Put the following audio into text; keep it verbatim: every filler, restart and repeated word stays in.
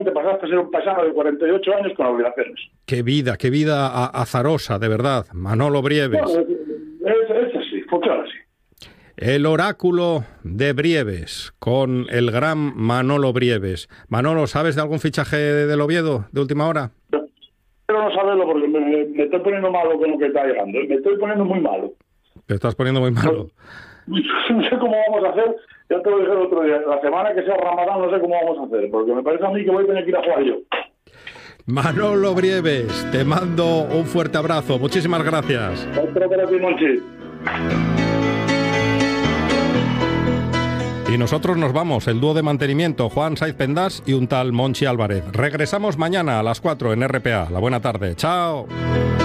te pasaste a ser un paisano de cuarenta y ocho años con obligaciones. Qué vida, qué vida a- azarosa, de verdad. Manolo Brieves. Bueno, es, es así, funciona así. El oráculo de Brieves, con el gran Manolo Brieves. Manolo, ¿sabes de algún fichaje del Oviedo de última hora? Pero no saberlo porque me, me estoy poniendo malo con lo que está llegando. Me estoy poniendo muy malo. Te estás poniendo muy malo. No sé cómo vamos a hacer, ya te lo dije el otro día, la semana que sea Ramadán no sé cómo vamos a hacer, porque me parece a mí que voy a tener que ir a jugar yo. Manolo Brieves, te mando un fuerte abrazo. Muchísimas gracias. Otro para ti, Monchi. Y nosotros nos vamos, el dúo de mantenimiento, Juan Saiz Pendas y un tal Monchi Álvarez. Regresamos mañana a las cuatro en R P A. La buena tarde. ¡Chao!